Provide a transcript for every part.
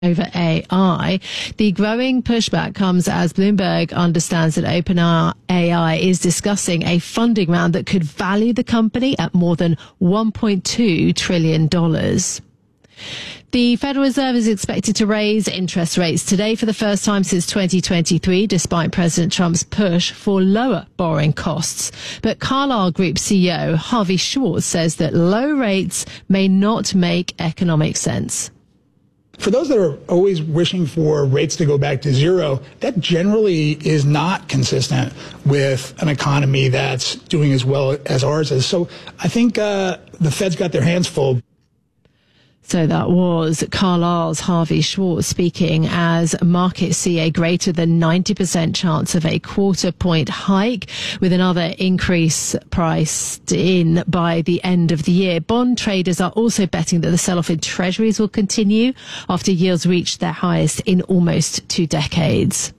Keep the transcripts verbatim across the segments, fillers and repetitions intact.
over A I. The growing pushback comes as Bloomberg understands that OpenAI is discussing a funding round that could value the company at more than one point two trillion dollars. The Federal Reserve is expected to raise interest rates today for the first time since twenty twenty-three, despite President Trump's push for lower borrowing costs. But Carlyle Group C E O Harvey Schwartz says that low rates may not make economic sense. For those that are always wishing for rates to go back to zero, that generally is not consistent with an economy that's doing as well as ours is. So I think uh, the Fed's got their hands full. So that was Carlyle's Harvey Schwartz speaking as markets see a greater than ninety percent chance of a quarter point hike, with another increase priced in by the end of the year. Bond traders are also betting that the sell-off in treasuries will continue after yields reached their highest in almost two decades.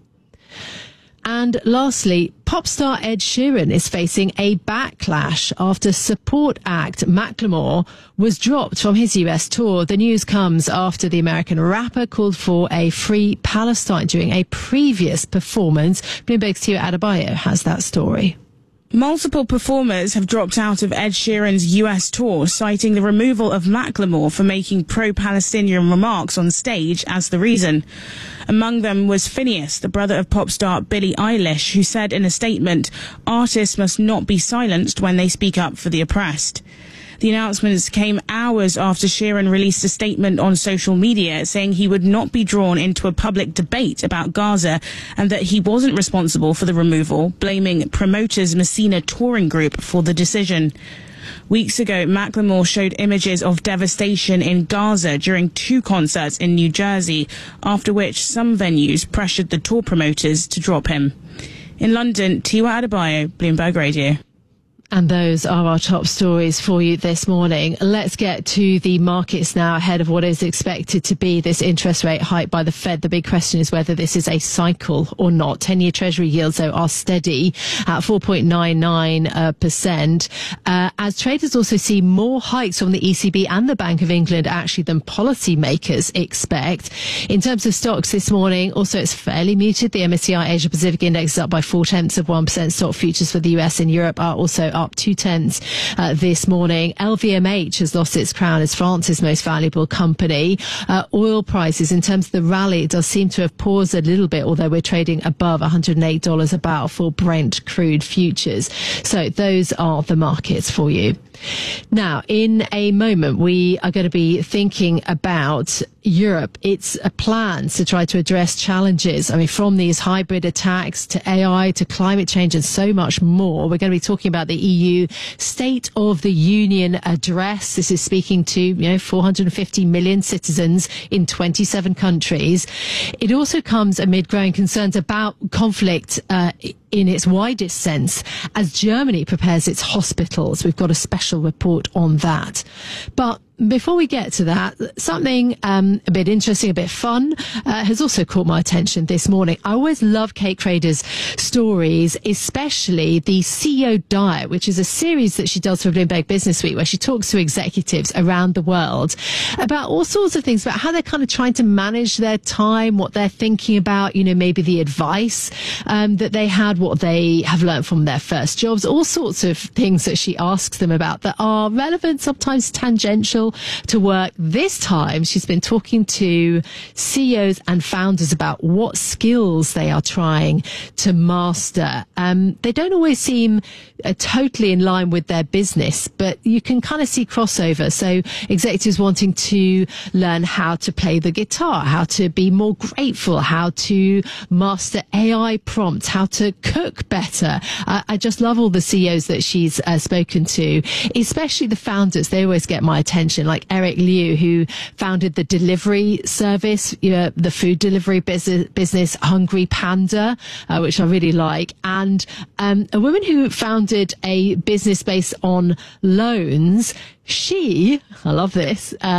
And lastly, pop star Ed Sheeran is facing a backlash after support act Macklemore was dropped from his U S tour. The news comes after the American rapper called for a free Palestine during a previous performance. Bloomberg's Tia Adebayo has that story. Multiple performers have dropped out of Ed Sheeran's U S tour, citing the removal of Macklemore for making pro-Palestinian remarks on stage as the reason. Among them was Phineas, the brother of pop star Billie Eilish, who said in a statement, "Artists must not be silenced when they speak up for the oppressed." The announcements came hours after Sheeran released a statement on social media saying he would not be drawn into a public debate about Gaza and that he wasn't responsible for the removal, blaming promoters Messina Touring Group for the decision. Weeks ago, Macklemore showed images of devastation in Gaza during two concerts in New Jersey, after which some venues pressured the tour promoters to drop him. In London, Tiwa Adebayo, Bloomberg Radio. And those are our top stories for you this morning. Let's get to the markets now ahead of what is expected to be this interest rate hike by the Fed. The big question is whether this is a cycle or not. ten-year Treasury yields, though, are steady at four point nine nine percent, uh, as traders also see more hikes from the E C B and the Bank of England actually than policymakers expect. In terms of stocks this morning, also it's fairly muted. The M S C I Asia Pacific Index is up by four tenths of one percent. Stock futures for the U S and Europe are also up up two tenths uh, this morning. L V M H has lost its crown as France's most valuable company. Uh, oil prices, in terms of the rally, it does seem to have paused a little bit, although we're trading above one hundred eight dollars a barrel for Brent crude futures. So those are the markets for you. Now, in a moment, we are going to be thinking about Europe, its uh, plans to try to address challenges. I mean, from these hybrid attacks to A I to climate change and so much more. We're going to be talking about the E U State of the Union address. This is speaking to, you know, four hundred fifty million citizens in twenty-seven countries. It also comes amid growing concerns about conflict uh, in its widest sense as Germany prepares its hospitals. We've got a special report on that. But before we get to that, something um, a bit interesting, a bit fun, uh, has also caught my attention this morning. I always love Kate Crader's stories, especially the C E O Diet, which is a series that she does for Bloomberg Business Week, where she talks to executives around the world about all sorts of things, about how they're kind of trying to manage their time, what they're thinking about, you know, maybe the advice um, that they had, what they have learned from their first jobs, all sorts of things that she asks them about that are relevant, sometimes tangential to work. This time she's been talking to C E Os and founders about what skills they are trying to master. Um, they don't always seem uh, totally in line with their business, but you can kind of see crossover. So executives wanting to learn how to play the guitar, how to be more grateful, how to master A I prompts, how to cook better. Uh, I just love all the C E Os that she's uh, spoken to, especially the founders. They always get my attention, like Eric Liu, who founded the delivery service, you know, the food delivery business, business Hungry Panda, uh, which I really like, and um, a woman who founded a business based on loans. She, I love this, uh,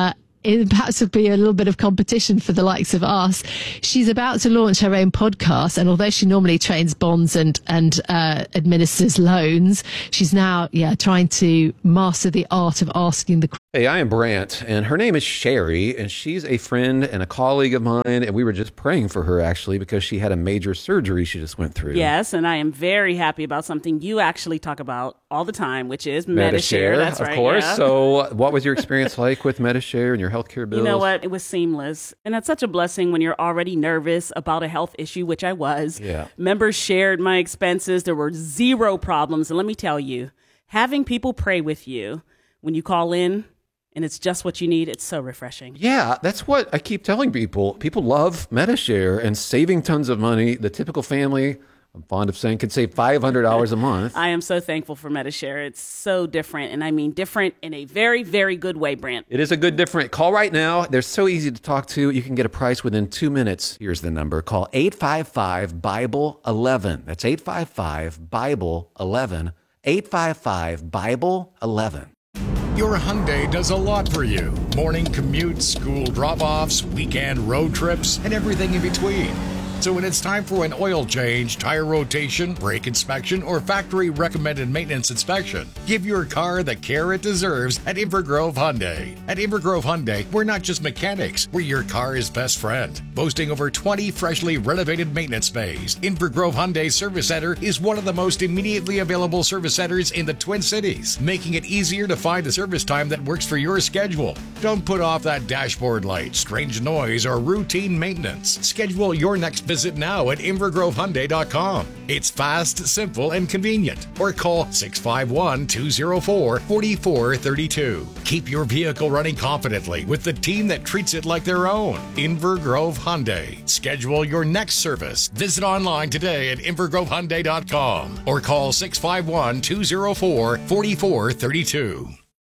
it perhaps would be a little bit of competition for the likes of us. She's about to launch her own podcast, and although she normally trades bonds and and uh, administers loans, she's now yeah trying to master the art of asking the. Hey, I am Brant, and her name is Sherry, and she's a friend and a colleague of mine, and we were just praying for her, actually, because she had a major surgery she just went through. Yes, and I am very happy about something you actually talk about all the time, which is Medi-Share. Medi-Share, That's of right, course. yeah. So what was your experience like with Medi-Share and your healthcare bills? You know what? It was seamless. And that's such a blessing when you're already nervous about a health issue, which I was. Yeah. Members shared my expenses. There were zero problems. And let me tell you, having people pray with you when you call in, and it's just what you need, it's so refreshing. Yeah, that's what I keep telling people. People love Medi-Share and saving tons of money. The typical family, I'm fond of saying, could save five hundred dollars a month. I am so thankful for Medi-Share. It's so different, and I mean different in a very, very good way, Brant. It is a good different. Call right now. They're so easy to talk to. You can get a price within two minutes. Here's the number. Call eight five five, Bible eleven. That's eight five five, Bible eleven. eight five five, Bible eleven. Your Hyundai does a lot for you. Morning commutes, school drop-offs, weekend road trips, and everything in between. So when it's time for an oil change, tire rotation, brake inspection, or factory-recommended maintenance inspection, give your car the care it deserves at Invergrove Hyundai. At Invergrove Hyundai, we're not just mechanics, we're your car's best friend. Boasting over twenty freshly renovated maintenance bays, Invergrove Hyundai Service Center is one of the most immediately available service centers in the Twin Cities, making it easier to find a service time that works for your schedule. Don't put off that dashboard light, strange noise, or routine maintenance. Schedule your next visit Visit now at invergrove hyundai dot com. It's fast, simple, and convenient. Or call six five one, two zero four, four four three two. Keep your vehicle running confidently with the team that treats it like their own. Invergrove Hyundai. Schedule your next service. Visit online today at invergrove hyundai dot com or call six five one, two zero four, four four three two.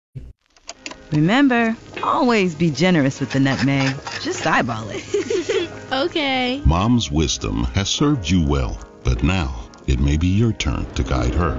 Remember, always be generous with the nutmeg. Just eyeball it. Okay. Mom's wisdom has served you well, but now it may be your turn to guide her.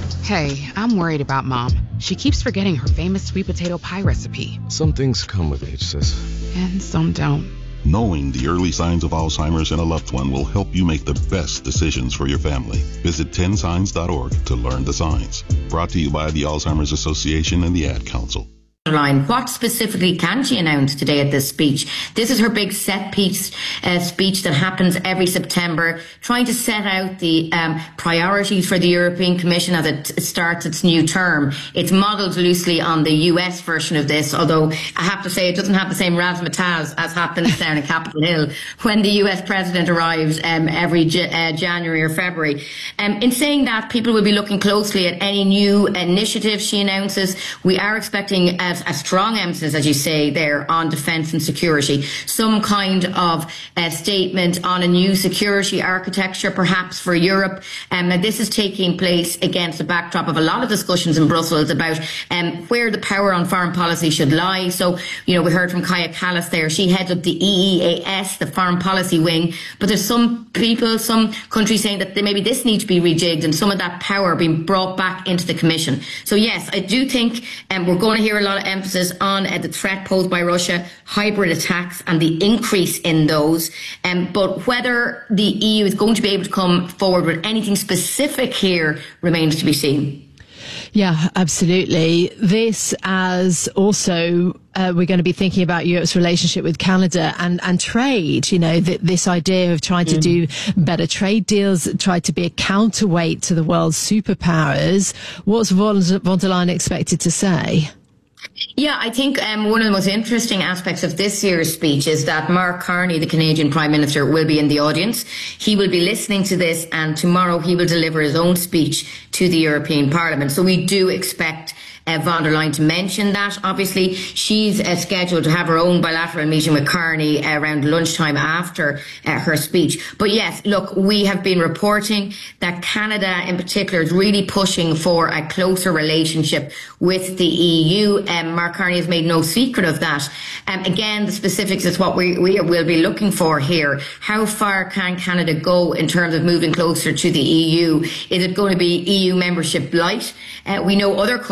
Hey, I'm worried about Mom. She keeps forgetting her famous sweet potato pie recipe. Some things come with age, sis. And some don't. Knowing the early signs of Alzheimer's in a loved one will help you make the best decisions for your family. Visit ten signs dot org to learn the signs. Brought to you by the Alzheimer's Association and the Ad Council. What specifically can she announce today at this speech? This is her big set piece uh, speech that happens every September, trying to set out the um, priorities for the European Commission as it starts its new term. It's modelled loosely on the U S version of this, although I have to say it doesn't have the same razzmatazz as happens down in Capitol Hill when the U S president arrives um, every J- uh, January or February. Um, in saying that, people will be looking closely at any new initiatives she announces. We are expecting uh, a strong emphasis, as you say there, on defence and security. Some kind of uh, statement on a new security architecture, perhaps for Europe. Um, and this is taking place against the backdrop of a lot of discussions in Brussels about um, where the power on foreign policy should lie. So, you know, we heard from Kaya Kallas there. She heads up the E E A S, the foreign policy wing. But there's some people, some countries saying that maybe this needs to be rejigged and some of that power being brought back into the Commission. So, yes, I do think um, we're going to hear a lot of emphasis on uh, the threat posed by Russia, hybrid attacks and the increase in those. Um, but whether the E U is going to be able to come forward with anything specific here remains to be seen. Yeah, absolutely. This as also uh, we're going to be thinking about Europe's relationship with Canada and, and trade, you know, th- this idea of trying to do better trade deals, try to be a counterweight to the world's superpowers. What's von, von der Leyen expected to say? Yeah, I think um, one of the most interesting aspects of this year's speech is that Mark Carney, the Canadian Prime Minister, will be in the audience. He will be listening to this, and tomorrow he will deliver his own speech to the European Parliament. So we do expect Uh, von der Leyen to mention that. Obviously, she's uh, scheduled to have her own bilateral meeting with Carney uh, around lunchtime after uh, her speech. But yes, look, we have been reporting that Canada in particular is really pushing for a closer relationship with the E U. Um, Mark Carney has made no secret of that. Um, again, the specifics is what we, we will be looking for here. How far can Canada go in terms of moving closer to the E U? Is it going to be E U membership light? Uh, we know other countries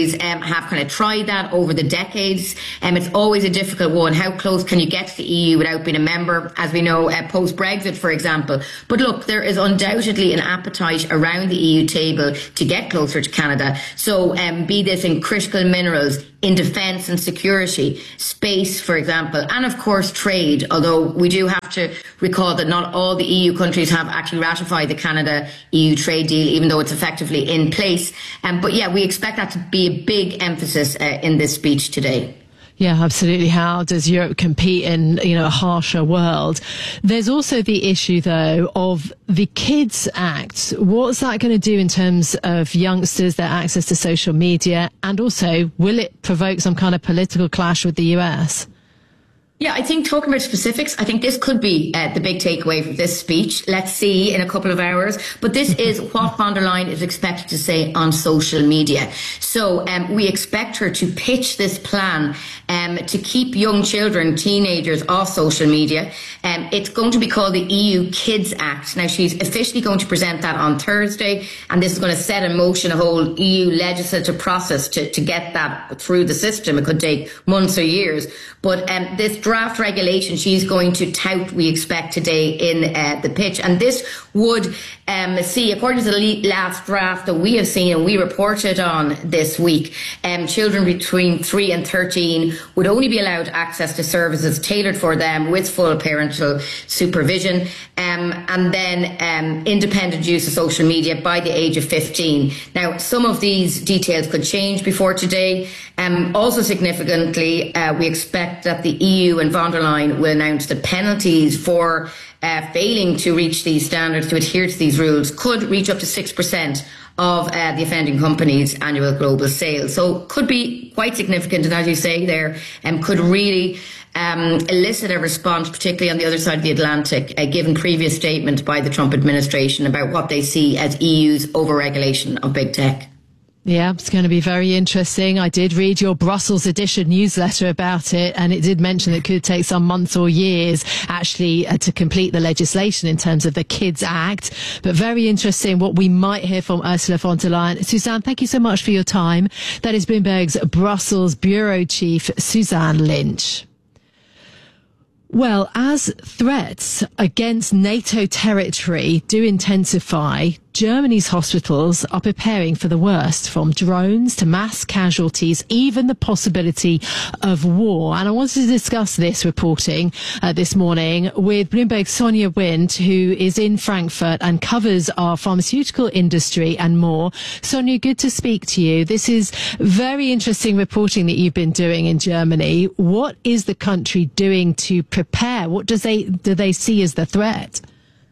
countries um, have kind of tried that over the decades. Um, it's always a difficult one. How close can you get to the E U without being a member? As we know, uh, post-Brexit, for example. But look, there is undoubtedly an appetite around the E U table to get closer to Canada. So um, be this in critical minerals, in defence and security, space, for example, and of course trade, although we do have to recall that not all the E U countries have actually ratified the Canada-E U trade deal, even though it's effectively in place. Um, but yeah, we expect that to be a big emphasis uh, in this speech today. Yeah, absolutely. How does Europe compete in, you know, a harsher world? There's also the issue, though, of the Kids Act. What's that going to do in terms of youngsters, their access to social media? And also, will it provoke some kind of political clash with the U S? Yeah, I think talking about specifics, I think this could be uh, the big takeaway from this speech. Let's see in a couple of hours. But this is what von der Leyen is expected to say on social media. So um, we expect her to pitch this plan um, to keep young children, teenagers off social media. Um, it's going to be called the E U Kids Act. Now, she's officially going to present that on Thursday, and this is going to set in motion a whole E U legislative process to, to get that through the system. It could take months or years. But um, this draft regulation she's going to tout, we expect today in uh, the pitch. And this would um, see, according to the last draft that we have seen and we reported on this week, um, children between three and thirteen would only be allowed access to services tailored for them with full parental supervision, um, and then um, independent use of social media by the age of fifteen. Now, some of these details could change before today. Um, also significantly, uh, we expect that the E U and von der Leyen will announce the penalties for uh, failing to reach these standards, to adhere to these rules, could reach up to six percent of uh, the offending company's annual global sales. So could be quite significant, and as you say there, um, could really um, elicit a response, particularly on the other side of the Atlantic, uh, given previous statement by the Trump administration about what they see as E U's overregulation of big tech. Yeah, it's going to be very interesting. I did read your Brussels edition newsletter about it, and it did mention that it could take some months or years actually uh, to complete the legislation in terms of the Kids Act. But very interesting what we might hear from Ursula von der Leyen. Suzanne, thank you so much for your time. That is Bloomberg's Brussels Bureau Chief, Suzanne Lynch. Well, as threats against NATO territory do intensify, Germany's hospitals are preparing for the worst, from drones to mass casualties, even the possibility of war. And I wanted to discuss this reporting uh, this morning with Bloomberg's Sonia Wind, who is in Frankfurt and covers our pharmaceutical industry and more. Sonia, good to speak to you. This is very interesting reporting that you've been doing in Germany. What is the country doing to prepare? What does they do they see as the threat?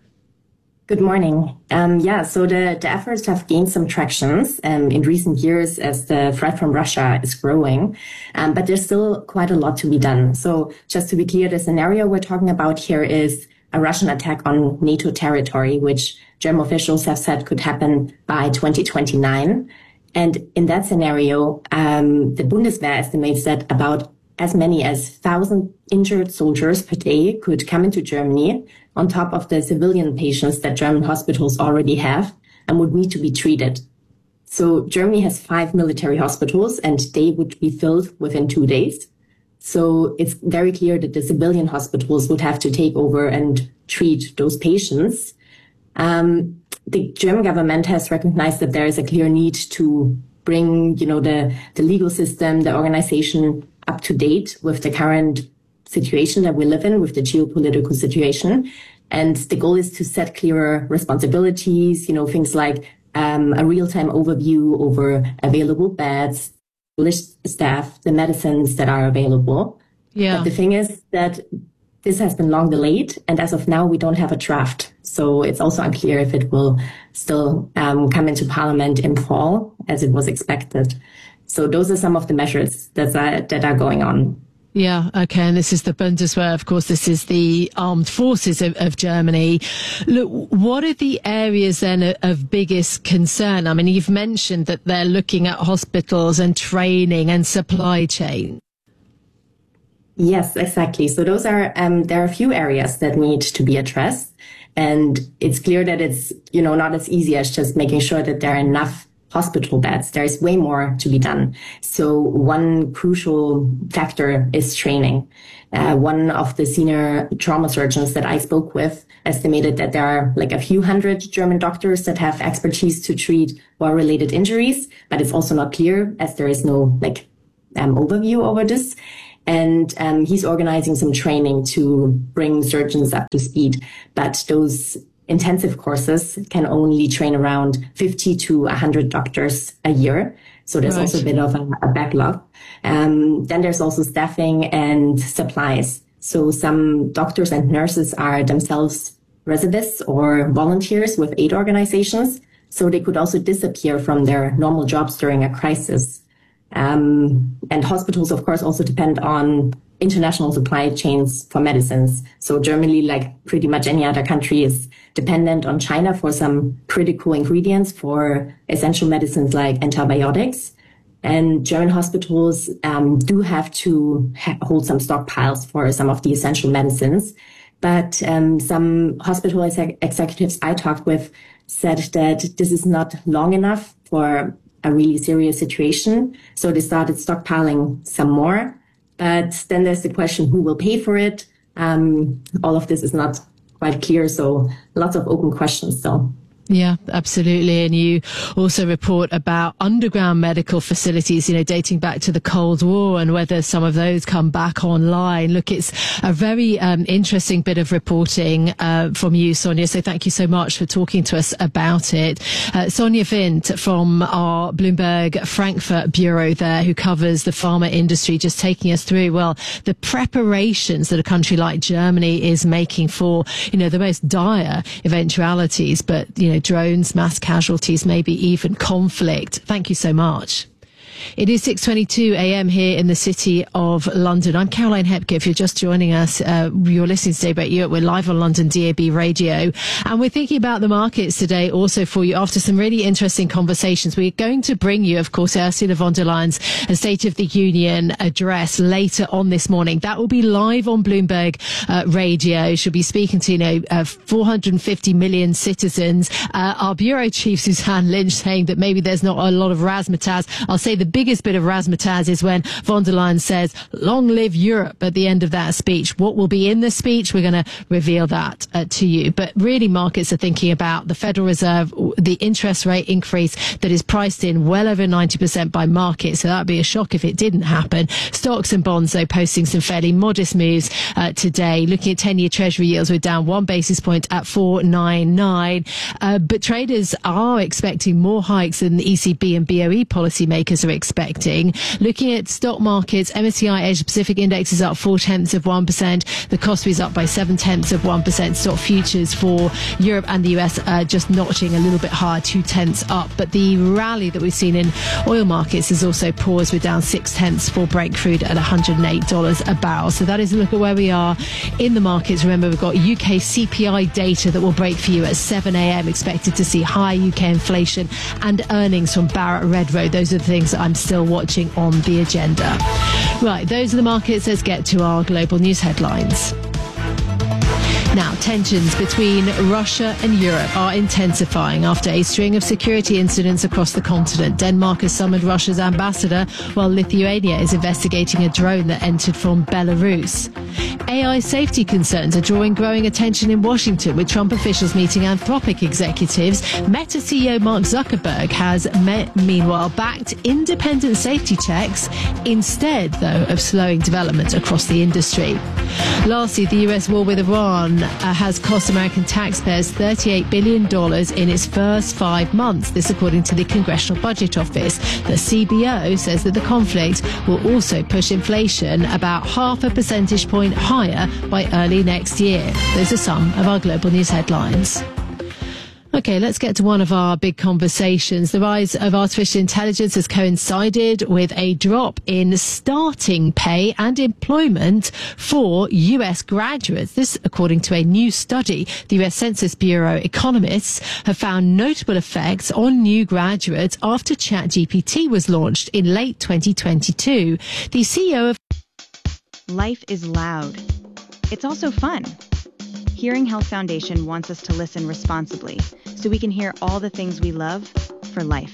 Good morning. Um, yeah, so the, the efforts have gained some tractions um, in recent years as the threat from Russia is growing, um, but there's still quite a lot to be done. So just to be clear, the scenario we're talking about here is a Russian attack on NATO territory, which German officials have said could happen by twenty twenty-nine. And in that scenario, um, the Bundeswehr estimates that about as many as one thousand injured soldiers per day could come into Germany on top of the civilian patients that German hospitals already have and would need to be treated. So Germany has five military hospitals and they would be filled within two days. So it's very clear that the civilian hospitals would have to take over and treat those patients. Um, the German government has recognized that there is a clear need to bring, you know, the, the legal system, the organization up to date with the current situation that we live in, with the geopolitical situation. And the goal is to set clearer responsibilities, you know, things like um, a real-time overview over available beds, list staff, the medicines that are available. Yeah. But the thing is that this has been long delayed, and as of now, we don't have a draft. So it's also unclear if it will still um, come into Parliament in fall, as it was expected. So those are some of the measures that are, that are going on. Yeah, okay, and this is the Bundeswehr, of course, this is the armed forces of, of Germany. Look, what are the areas then of, of biggest concern? I mean, you've mentioned that they're looking at hospitals and training and supply chain. Yes, exactly. So those are, um, there are a few areas that need to be addressed. And it's clear that it's, you know, not as easy as just making sure that there are enough hospital beds. There's way more to be done. So one crucial factor is training. Uh, one of the senior trauma surgeons that I spoke with estimated that there are like a few hundred German doctors that have expertise to treat war-related injuries, but it's also not clear as there is no like um, overview over this. And um, he's organizing some training to bring surgeons up to speed. But those intensive courses can only train around fifty to one hundred doctors a year. So there's right. also a bit of a, a backlog. Um, then there's also staffing and supplies. So some doctors and nurses are themselves reservists or volunteers with aid organizations. So they could also disappear from their normal jobs during a crisis. Um, and hospitals, of course, also depend on international supply chains for medicines. So Germany, like pretty much any other country, is dependent on China for some critical ingredients for essential medicines like antibiotics. And German hospitals um, do have to ha- hold some stockpiles for some of the essential medicines. But um, some hospital exec- executives I talked with said that this is not long enough for a really serious situation. So they started stockpiling some more. But then there's the question, who will pay for it? Um, all of this is not quite clear. So lots of open questions still. Yeah, absolutely. And you also report about underground medical facilities, you know, dating back to the Cold War and whether some of those come back online. Look, it's a very um, interesting bit of reporting uh, from you, Sonia. So thank you so much for talking to us about it. Uh, Sonia Vint from our Bloomberg Frankfurt bureau there, who covers the pharma industry, just taking us through, well, the preparations that a country like Germany is making for, you know, the most dire eventualities, but, you know, drones, mass casualties, maybe even conflict. Thank you so much. It is six twenty-two a.m. here in the city of London. I'm Caroline Hepke. If you're just joining us, uh, you're listening to Daybreak Europe. We're live on London D A B Radio. And we're thinking about the markets today also for you after some really interesting conversations. We're going to bring you, of course, Ursula von der Leyen's State of the Union address later on this morning. That will be live on Bloomberg uh, Radio. She'll be speaking to, you know, uh, four hundred fifty million citizens. Uh, our bureau chief, Suzanne Lynch, saying that maybe there's not a lot of razzmatazz. I'll say the biggest bit of razzmatazz is when von der Leyen says, long live Europe, at the end of that speech. What will be in the speech? We're going to reveal that uh, to you. But really, markets are thinking about the Federal Reserve, the interest rate increase that is priced in well over ninety percent by markets. So that would be a shock if it didn't happen. Stocks and bonds, though, posting some fairly modest moves uh, today. Looking at ten-year Treasury yields, we're down one basis point at four ninety-nine. Uh, but traders are expecting more hikes than the E C B and B O E policymakers are expecting. Looking at stock markets, M S C I Asia Pacific Index is up four tenths of one percent. The Kospi is up by seven tenths of one percent. Stock futures for Europe and the U S uh, just notching a little bit higher, two tenths up. But the rally that we've seen in oil markets has also paused. We're down six tenths for Brent crude at one hundred eight dollars a barrel. So that is a look at where we are in the markets. Remember, we've got U K C P I data that will break for you at seven a.m. Expected to see high U K inflation and earnings from Barratt Redrow. Those are the things that I'm still watching on the agenda. Right, those are the markets. Let's get to our global news headlines. Now, tensions between Russia and Europe are intensifying after a string of security incidents across the continent. Denmark has summoned Russia's ambassador, while Lithuania is investigating a drone that entered from Belarus. A I safety concerns are drawing growing attention in Washington, with Trump officials meeting Anthropic executives. Meta C E O Mark Zuckerberg has, met, meanwhile, backed independent safety checks instead, though, of slowing development across the industry. Lastly, the U S war with Iran uh, has cost American taxpayers thirty-eight billion dollars in its first five months. This according to the Congressional Budget Office. The C B O says that the conflict will also push inflation about half a percentage point higher by early next year. Those are some of our global news headlines. Okay, let's get to one of our big conversations. The rise of artificial intelligence has coincided with a drop in starting pay and employment for U S graduates. This, according to a new study. The U S Census Bureau economists have found notable effects on new graduates after ChatGPT was launched in late twenty twenty-two. The C E O of Life is loud. It's also fun. Hearing Health Foundation wants us to listen responsibly so we can hear all the things we love for life.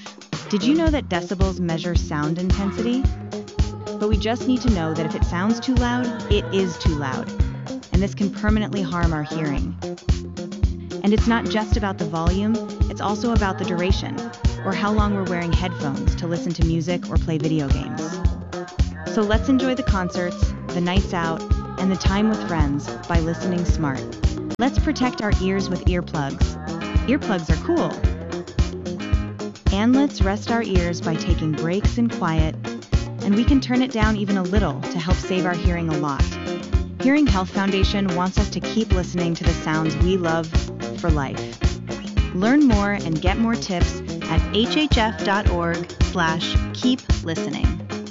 Did you know that decibels measure sound intensity? But we just need to know that if it sounds too loud, it is too loud. And this can permanently harm our hearing. And it's not just about the volume, it's also about the duration, or how long we're wearing headphones to listen to music or play video games. So let's enjoy the concerts, the nights out, and the time with friends by listening smart. Let's protect our ears with earplugs. Earplugs are cool. And let's rest our ears by taking breaks in quiet, and we can turn it down even a little to help save our hearing a lot. Hearing Health Foundation wants us to keep listening to the sounds we love for life. Learn more and get more tips at hhf.org slash keep listening.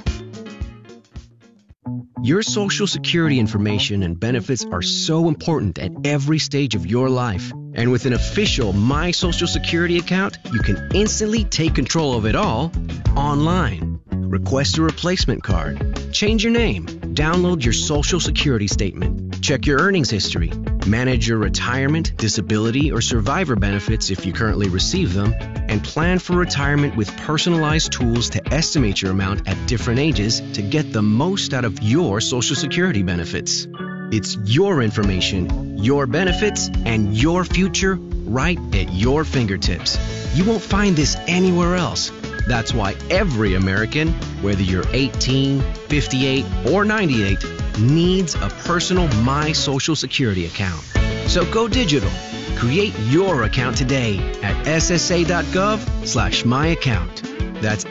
Your Social Security information and benefits are so important at every stage of your life. And with an official My Social Security account, you can instantly take control of it all online. Request a replacement card, change your name, download your Social Security statement, check your earnings history, manage your retirement, disability, or survivor benefits if you currently receive them, and plan for retirement with personalized tools to estimate your amount at different ages to get the most out of your Social Security benefits. It's your information, your benefits, and your future right at your fingertips. You won't find this anywhere else. That's why every American, whether you're eighteen, fifty-eight, or ninety-eight, needs a personal My Social Security account. So go digital. Create your account today at ssa.gov slash my account. That's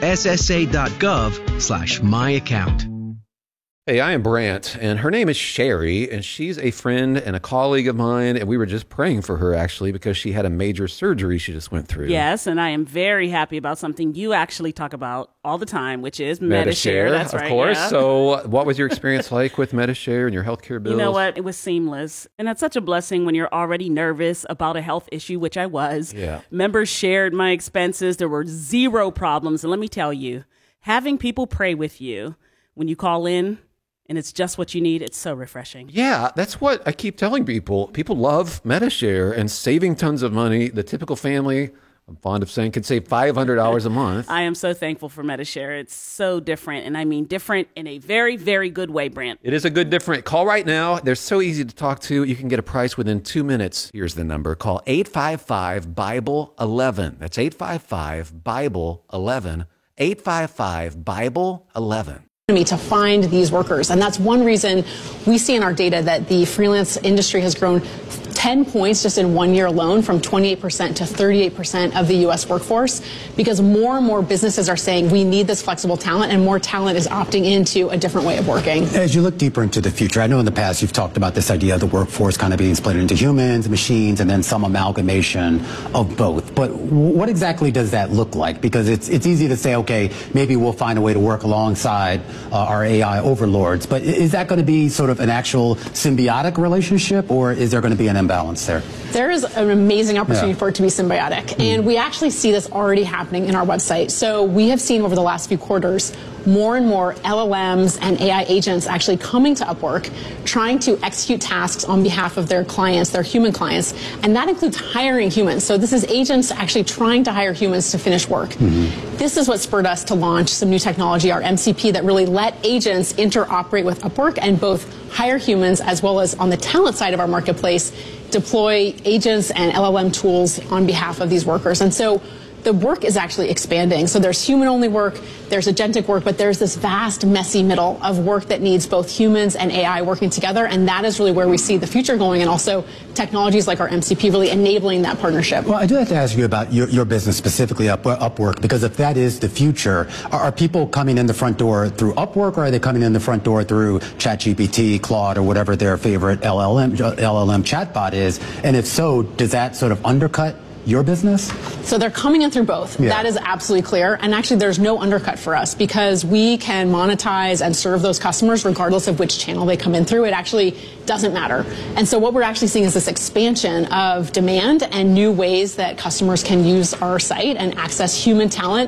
ssa.gov slash my account. Hey, I am Brant, and her name is Sherry, and she's a friend and a colleague of mine, and we were just praying for her, actually, because she had a major surgery she just went through. Yes, and I am very happy about something you actually talk about all the time, which is Medi-Share. Medi-Share, That's of right, course. yeah. So what was your experience like with Medi-Share and your healthcare bills? You know what? It was seamless. And that's such a blessing when you're already nervous about a health issue, which I was. Yeah. Members shared my expenses. There were zero problems. And let me tell you, having people pray with you when you call in, and it's just what you need, it's so refreshing. Yeah, that's what I keep telling people. People love Medi-Share and saving tons of money. The typical family, I'm fond of saying, could save five hundred dollars a month. I am so thankful for Medi-Share. It's so different, and I mean different in a very, very good way, Brant. It is a good different. Call right now. They're so easy to talk to. You can get a price within two minutes. Here's the number. Call eight five five, Bible eleven. That's eight five five, Bible eleven. eight five five, Bible eleven. To find these workers. And that's one reason we see in our data that the freelance industry has grown ten points just in one year alone, from twenty-eight percent to thirty-eight percent of the U S workforce, because more and more businesses are saying we need this flexible talent, and more talent is opting into a different way of working. As you look deeper into the future, I know in the past you've talked about this idea of the workforce kind of being split into humans, machines, and then some amalgamation of both. But what exactly does that look like? Because it's it's easy to say, okay, maybe we'll find a way to work alongside uh, our A I overlords. But is that going to be sort of an actual symbiotic relationship, or is there going to be an imbalance there? There is an amazing opportunity Yeah. for it to be symbiotic. And we actually see this already happening in our website. So we have seen over the last few quarters more and more L L Ms and A I agents actually coming to Upwork, trying to execute tasks on behalf of their clients, their human clients. And that includes hiring humans. So this is agents actually trying to hire humans to finish work. Mm-hmm. This is what spurred us to launch some new technology, our M C P, that really let agents interoperate with Upwork and both hire humans, as well as on the talent side of our marketplace, deploy agents and L L M tools on behalf of these workers. And so the work is actually expanding. So there's human-only work, there's agentic work, but there's this vast, messy middle of work that needs both humans and A I working together, and that is really where we see the future going, and also technologies like our M C P really enabling that partnership. Well, I do have to ask you about your, your business, specifically Up, Upwork, because if that is the future, are, are people coming in the front door through Upwork, or are they coming in the front door through ChatGPT, Claude, or whatever their favorite L L M, L L M chatbot is? And if so, does that sort of undercut your business? So they're coming in through both. Yeah. That is absolutely clear. And actually, there's no undercut for us, because we can monetize and serve those customers regardless of which channel they come in through. It actually doesn't matter. And so what we're actually seeing is this expansion of demand and new ways that customers can use our site and access human talent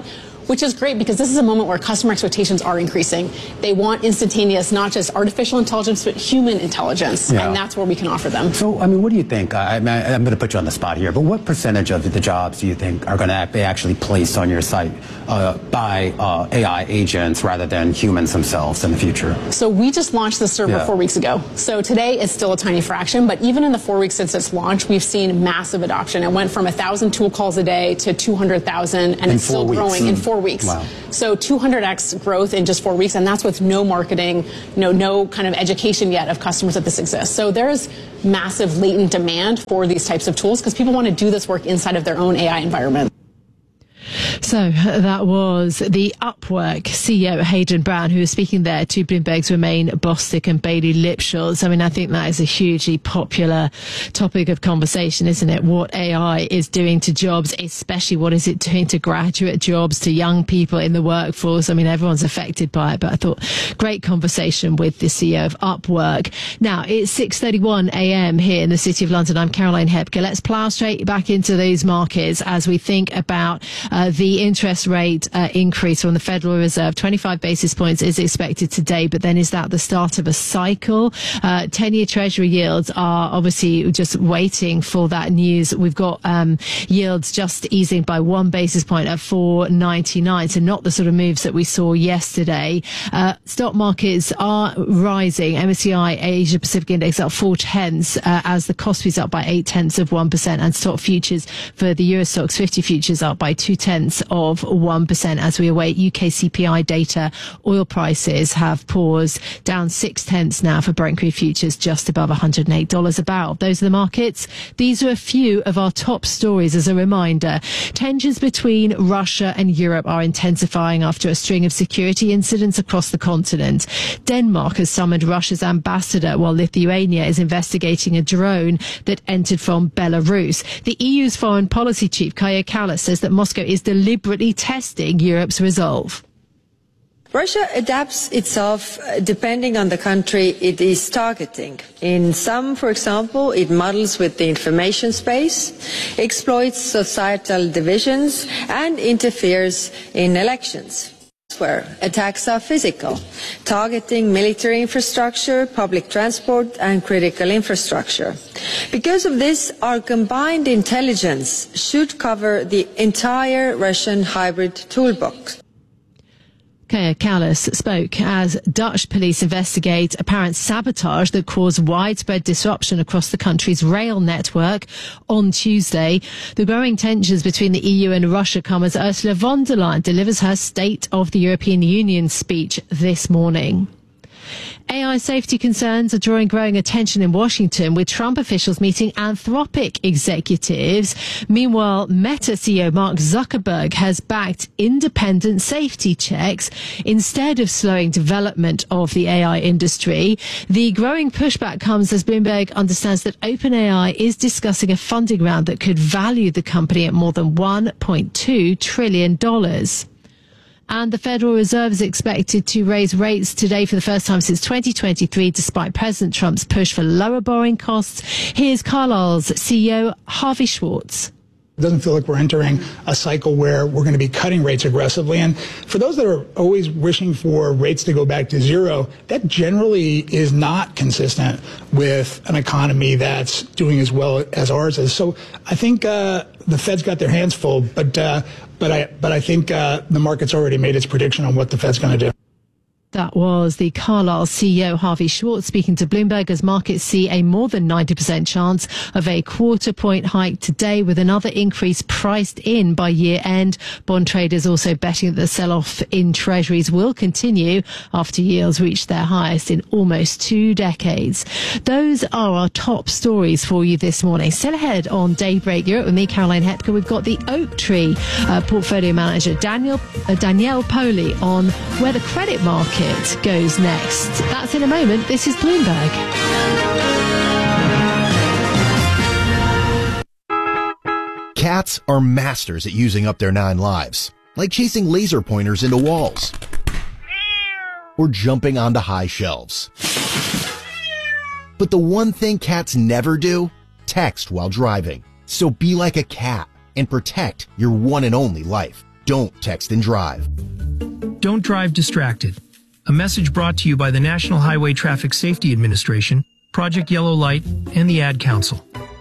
which is great because this is a moment where customer expectations are increasing. They want instantaneous, not just artificial intelligence, but human intelligence, yeah. and that's where we can offer them. So, I mean, what do you think? I, I'm going to put you on the spot here, but what percentage of the jobs do you think are going to be actually placed on your site uh, by uh, A I agents rather than humans themselves in the future? So we just launched this server yeah. four weeks ago. So today it's still a tiny fraction, but even in the four weeks since its launch, we've seen massive adoption. It went from one thousand tool calls a day to two hundred thousand, and in it's still weeks. growing mm. in four weeks. Wow. So two hundred x growth in just four weeks, and that's with no marketing, no, no kind of education yet of customers that this exists. So there's massive latent demand for these types of tools because people want to do this work inside of their own A I environment. So that was the Upwork C E O, Hayden Brown, who was speaking there to Bloomberg's Romain Bostick and Bailey Lipschutz. I mean, I think that is a hugely popular topic of conversation, isn't it? What A I is doing to jobs, especially what is it doing to graduate jobs, to young people in the workforce. I mean, everyone's affected by it, but I thought great conversation with the C E O of Upwork. Now, it's six thirty-one a m here in the City of London. I'm Caroline Hepker. Let's plough straight back into those markets as we think about uh, the interest rate uh, increase from the Federal Reserve. twenty-five basis points is expected today, but then is that the start of a cycle? Uh, ten-year Treasury yields are obviously just waiting for that news. We've got um, yields just easing by one basis point at four ninety-nine, so not the sort of moves that we saw yesterday. Uh, stock markets are rising. M S C I Asia Pacific Index up four tenths uh, as the Kospi is up by eight tenths of one percent, and stock futures for the Euro Stoxx fifty futures up by two tenths of one percent as we await U K C P I data. Oil prices have paused, down six tenths now for Brent crude futures, just above one hundred eight dollars a barrel. Those are the markets. These are a few of our top stories. As a reminder, tensions between Russia and Europe are intensifying after a string of security incidents across the continent. Denmark has summoned Russia's ambassador, while Lithuania is investigating a drone that entered from Belarus. The E U's foreign policy chief, Kaja Kallas, says that Moscow is deliberately testing Europe's resolve. Russia adapts itself depending on the country it is targeting. In some, for example, it muddles with the information space, exploits societal divisions, and interferes in elections. Where attacks are physical, targeting military infrastructure, public transport, and critical infrastructure. Because of this, our combined intelligence should cover the entire Russian hybrid toolbox. Kaja Kallas spoke as Dutch police investigate apparent sabotage that caused widespread disruption across the country's rail network on Tuesday. The growing tensions between the E U and Russia come as Ursula von der Leyen delivers her State of the European Union speech this morning. A I safety concerns are drawing growing attention in Washington, with Trump officials meeting Anthropic executives. Meanwhile, Meta C E O Mark Zuckerberg has backed independent safety checks instead of slowing development of the A I industry. The growing pushback comes as Bloomberg understands that OpenAI is discussing a funding round that could value the company at more than one point two trillion dollars. And the Federal Reserve is expected to raise rates today for the first time since twenty twenty-three, despite President Trump's push for lower borrowing costs. Here's Carlyle's C E O, Harvey Schwartz. It doesn't feel like we're entering a cycle where we're going to be cutting rates aggressively. And for those that are always wishing for rates to go back to zero, that generally is not consistent with an economy that's doing as well as ours is. So I think uh, the Fed's got their hands full, but uh, but I but I think uh, the market's already made its prediction on what the Fed's going to do. That was the Carlyle C E O, Harvey Schwartz, speaking to Bloomberg as markets see a more than ninety percent chance of a quarter point hike today, with another increase priced in by year end. Bond traders also betting that the sell-off in treasuries will continue after yields reached their highest in almost two decades. Those are our top stories for you this morning. Still ahead on Daybreak Europe with me, Caroline Hepker. We've got the Oaktree uh, portfolio manager, Daniel, uh, Danielle Poli, on where the credit market goes next. That's in a moment. This is Bloomberg. Cats are masters at using up their nine lives, like chasing laser pointers into walls or jumping onto high shelves. But the one thing cats never do? Text while driving. So be like a cat and protect your one and only life. Don't text and drive. Don't drive distracted. A message brought to you by the National Highway Traffic Safety Administration, Project Yellow Light, and the Ad Council.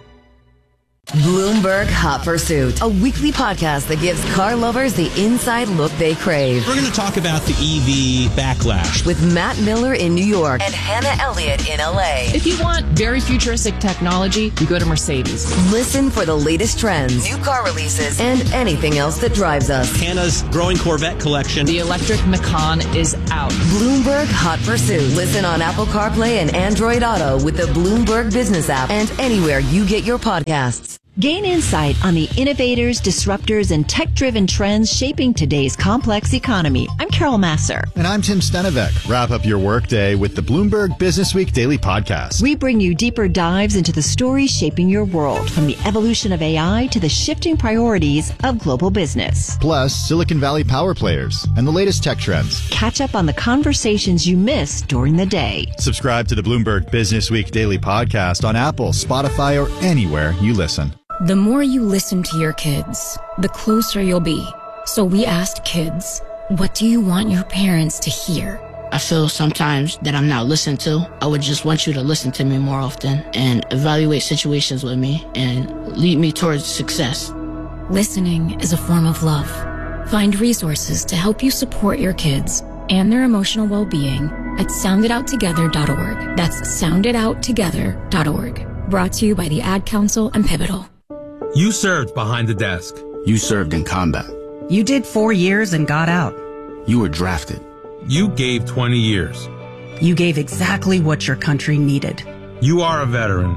Bloomberg Hot Pursuit, a weekly podcast that gives car lovers the inside look they crave. We're going to talk about the E V backlash with Matt Miller in New York and Hannah Elliott in L A. If you want very futuristic technology, you go to Mercedes. Listen for the latest trends, new car releases, and anything else that drives us. Hannah's growing Corvette collection. The electric Macan is out. Bloomberg Hot Pursuit. Listen on Apple CarPlay and Android Auto with the Bloomberg Business app and anywhere you get your podcasts. Gain insight on the innovators, disruptors, and tech-driven trends shaping today's complex economy. I'm Carol Masser. And I'm Tim Stenevec. Wrap up your workday with the Bloomberg Business Week Daily Podcast. We bring you deeper dives into the stories shaping your world, from the evolution of A I to the shifting priorities of global business. Plus, Silicon Valley power players and the latest tech trends. Catch up on the conversations you missed during the day. Subscribe to the Bloomberg Business Week Daily Podcast on Apple, Spotify, or anywhere you listen. The more you listen to your kids, the closer you'll be. So we asked kids, what do you want your parents to hear? I feel sometimes that I'm not listened to. I would just want you to listen to me more often and evaluate situations with me and lead me towards success. Listening is a form of love. Find resources to help you support your kids and their emotional well-being at sound it out together dot org. That's sound it out together dot org. Brought to you by the Ad Council and Pivotal. You served behind the desk. You served in combat. You did four years and got out. You were drafted. You gave twenty years. You gave exactly what your country needed. You are a veteran.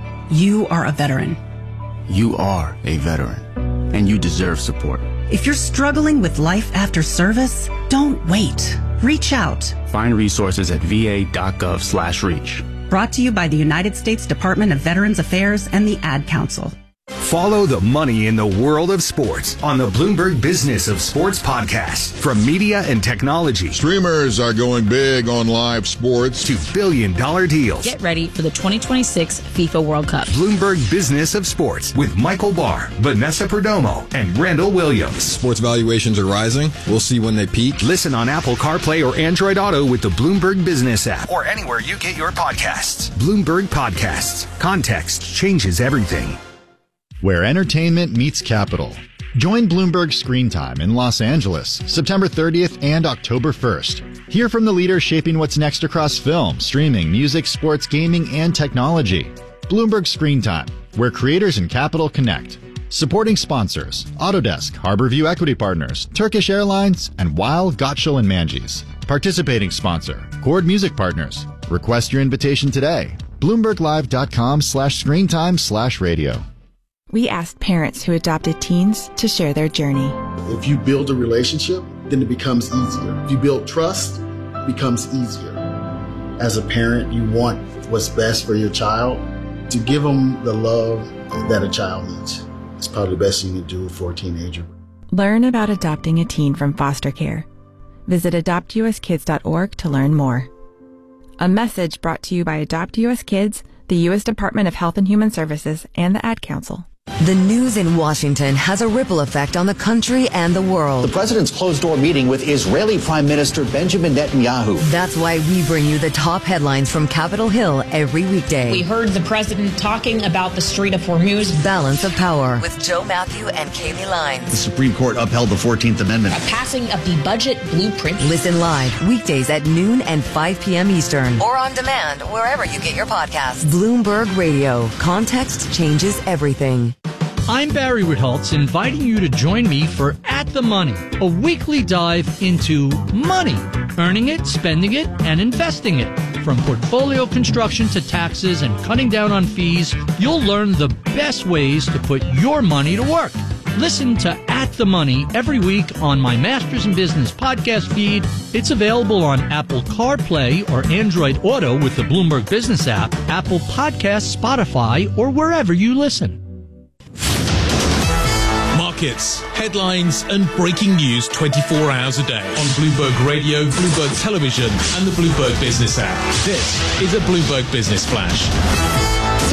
You are a veteran. You are a veteran, and you deserve support. If you're struggling with life after service, don't wait. Reach out. Find resources at v a dot gov slash reach. Brought to you by the United States Department of Veterans Affairs and the Ad Council. Follow the money in the world of sports on the Bloomberg Business of Sports podcast. From media and technology. Streamers are going big on live sports. To billion dollar deals. Get ready for the twenty twenty-six FIFA World Cup. Bloomberg Business of Sports with Michael Barr, Vanessa Perdomo, and Randall Williams. Sports valuations are rising. We'll see when they peak. Listen on Apple CarPlay or Android Auto with the Bloomberg Business app. Or anywhere you get your podcasts. Bloomberg Podcasts. Context changes everything. Where entertainment meets capital. Join Bloomberg Screen Time in Los Angeles, September thirtieth and October first. Hear from the leaders shaping what's next across film, streaming, music, sports, gaming, and technology. Bloomberg Screen Time, where creators and capital connect. Supporting sponsors, Autodesk, Harborview Equity Partners, Turkish Airlines, and Weil, Gottschall and Manges. Participating sponsor, Chord Music Partners. Request your invitation today. BloombergLive.com slash screentime slash radio. We asked parents who adopted teens to share their journey. If you build a relationship, then it becomes easier. If you build trust, it becomes easier. As a parent, you want what's best for your child. To give them the love that a child needs. It's probably the best thing you can do for a teenager. Learn about adopting a teen from foster care. Visit adopt u s kids dot org to learn more. A message brought to you by Adopt U S Kids, the U S Department of Health and Human Services, and the Ad Council. The news in Washington has a ripple effect on the country and the world. The president's closed-door meeting with Israeli Prime Minister Benjamin Netanyahu. That's why we bring you the top headlines from Capitol Hill every weekday. We heard the president talking about the Strait of Hormuz. Balance of Power with Joe Matthew and Kaylee Lyons. The Supreme Court upheld the fourteenth Amendment. A passing of the budget blueprint. Listen live weekdays at noon and five p.m. Eastern. Or on demand wherever you get your podcasts. Bloomberg Radio. Context changes everything. I'm Barry Ritholtz, inviting you to join me for At the Money, a weekly dive into money, earning it, spending it, and investing it. From portfolio construction to taxes and cutting down on fees, you'll learn the best ways to put your money to work. Listen to At the Money every week on my Masters in Business podcast feed. It's available on Apple CarPlay or Android Auto with the Bloomberg Business app, Apple Podcasts, Spotify, or wherever you listen. Markets, headlines, and breaking news twenty-four hours a day on Bloomberg Radio, Bloomberg Television, and the Bloomberg Business app. This is a Bloomberg Business Flash.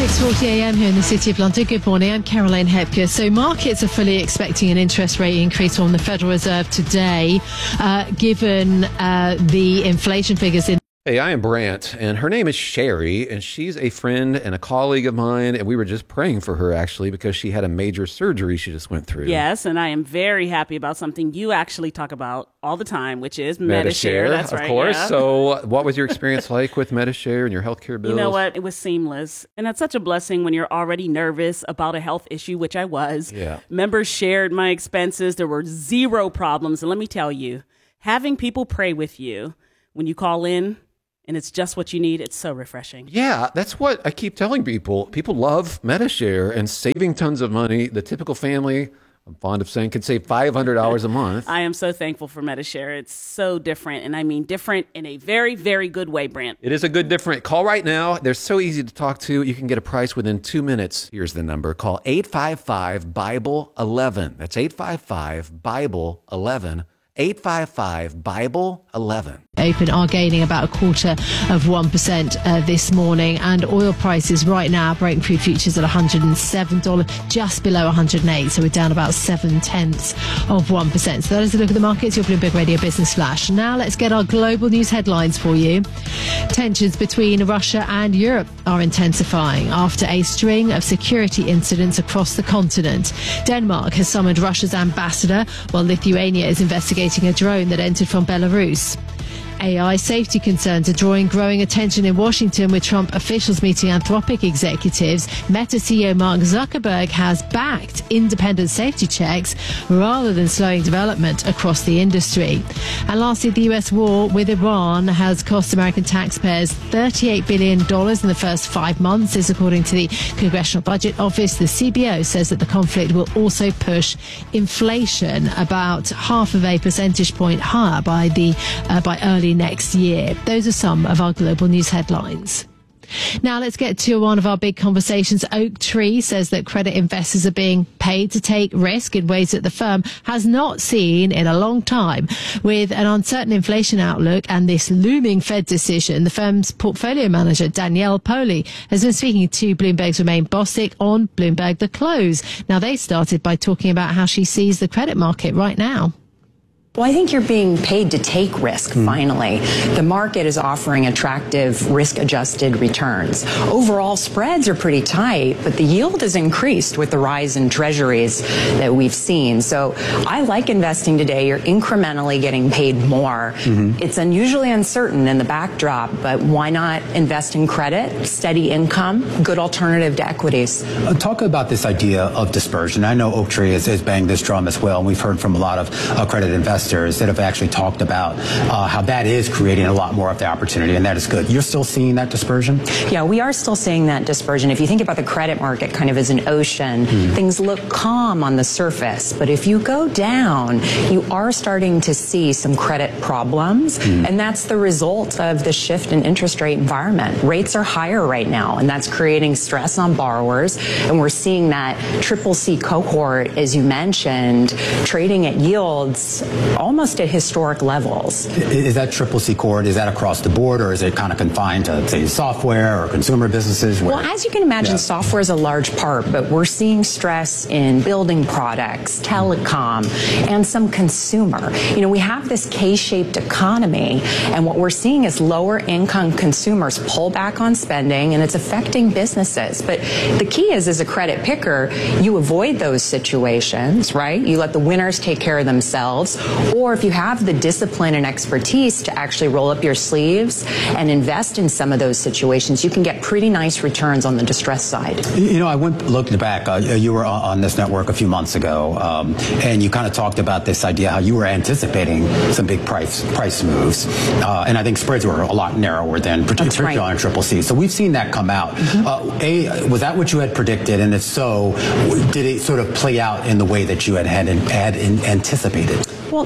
six forty a m here in the City of London. Good morning, I'm Caroline Hepker. So markets are fully expecting an interest rate increase from the Federal Reserve today, uh, given uh, the inflation figures in. Hey, I am Brant, and her name is Sherry, and she's a friend and a colleague of mine, and we were just praying for her, actually, because she had a major surgery she just went through. Yes, and I am very happy about something you actually talk about all the time, which is Medi-Share. Medi-Share, That's of right, course. yeah. So what was your experience like with Medi-Share and your healthcare bills? You know what? It was seamless, and that's such a blessing when you're already nervous about a health issue, which I was. Yeah. Members shared my expenses. There were zero problems, and let me tell you, having people pray with you when you call in, and it's just what you need. It's so refreshing. Yeah, that's what I keep telling people. People love Medi-Share and saving tons of money. The typical family, I'm fond of saying, could save five hundred dollars a month. I am so thankful for Medi-Share. It's so different, and I mean different in a very, very good way, Brant. It is a good different. Call right now. They're so easy to talk to. You can get a price within two minutes. Here's the number. Call eight five five, Bible eleven. That's eight five five, Bible eleven. eight five five, Bible eleven. Open are gaining about a quarter of one percent uh, this morning, and oil prices right now, Brent crude futures at one hundred seven dollars, just below one hundred eight, so we're down about seven tenths of one percent. So that is a look at the markets, your Bloomberg Radio Business Flash. Now let's get our global news headlines for you. Tensions between Russia and Europe are intensifying after a string of security incidents across the continent. Denmark has summoned Russia's ambassador, while Lithuania is investigating a drone that entered from Belarus. A I safety concerns are drawing growing attention in Washington, with Trump officials meeting Anthropic executives. Meta C E O Mark Zuckerberg has backed independent safety checks rather than slowing development across the industry. And lastly, the U S war with Iran has cost American taxpayers thirty-eight billion dollars in the first five months, this according to the Congressional Budget Office. The C B O says that the conflict will also push inflation about half of a percentage point higher by the uh, by early next year. Those are some of our global news headlines. Now let's get to one of our big conversations. Oaktree says that credit investors are being paid to take risk in ways that the firm has not seen in a long time. With an uncertain inflation outlook and this looming Fed decision, the firm's portfolio manager, Danielle Poli, has been speaking to Bloomberg's Romain Bosick on Bloomberg The Close. Now, they started by talking about how she sees the credit market right now. Well, I think you're being paid to take risk, finally. The market is offering attractive risk-adjusted returns. Overall, spreads are pretty tight, but the yield has increased with the rise in treasuries that we've seen. So I like investing today. You're incrementally getting paid more. Mm-hmm. It's unusually uncertain in the backdrop, but why not invest in credit, steady income, good alternative to equities? Uh, talk about this idea of dispersion. I know Oaktree has, has banged this drum as well, and we've heard from a lot of uh, credit investors that have actually talked about uh, how that is creating a lot more of the opportunity, and that is good. You're still seeing that dispersion? Yeah, we are still seeing that dispersion. If you think about the credit market kind of as an ocean, mm. things look calm on the surface, but if you go down, you are starting to see some credit problems, mm. and that's the result of the shift in interest rate environment. Rates are higher right now, and that's creating stress on borrowers, and we're seeing that triple C cohort, as you mentioned, trading at yields almost at historic levels. Is that triple C cohort, is that across the board, or is it kind of confined to, say, software or consumer businesses? Where? Well, as you can imagine, yeah. software is a large part, but we're seeing stress in building products, telecom, and some consumer. You know, we have this K-shaped economy, and what we're seeing is lower income consumers pull back on spending, and it's affecting businesses. But the key is, as a credit picker, you avoid those situations, right? You let the winners take care of themselves. Or if you have the discipline and expertise to actually roll up your sleeves and invest in some of those situations, you can get pretty nice returns on the distress side. You know, I went looking back. Uh, you were on this network a few months ago, um, and you kind of talked about this idea how you were anticipating some big price price moves, uh, and I think spreads were a lot narrower than particularly right. on Triple C. So we've seen that come out. Mm-hmm. uh, a, was that what you had predicted? And if so, did it sort of play out in the way that you had had, had anticipated? Well,